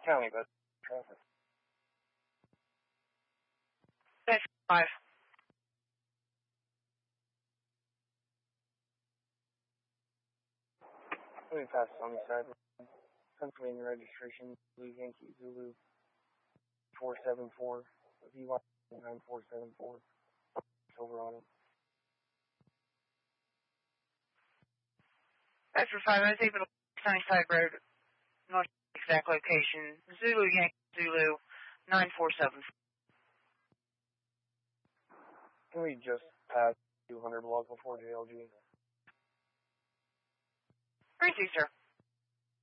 County, but traffic. That's 5. Let me pass on the side. Pennsylvania registration, Zulu Yankee Zulu 474, VY 9474. Over on it. That's for 5. I was able to Sunnyside Road, north exact location, Zulu Yankee Zulu 9474. Can we just pass 200 block before JLG? Thank you, sir.